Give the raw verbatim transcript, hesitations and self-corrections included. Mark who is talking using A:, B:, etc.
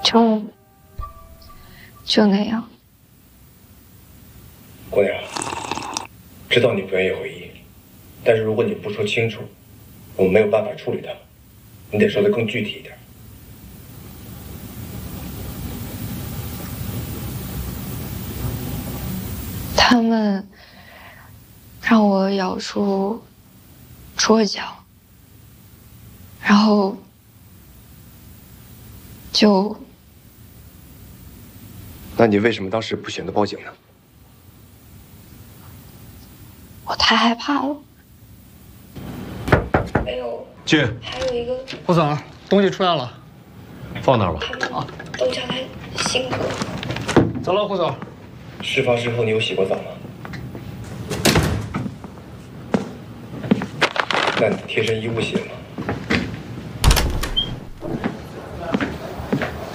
A: 就就那样。
B: 姑娘，知道你不愿意回忆，但是如果你不说清楚，我们没有办法处理它。你得说的更具体一点。
A: 他们让我咬住桌角，然后就……
B: 那你为什么当时不选择报警呢？
A: 我太害怕了。没有。
C: 去。
A: 还有一个。
C: 胡总，东西出来了，放那儿吧。
A: 啊，都叫他辛苦。
C: 走了，胡总。
B: 事发之后你有洗过澡吗？那你的贴身衣物洗了吗？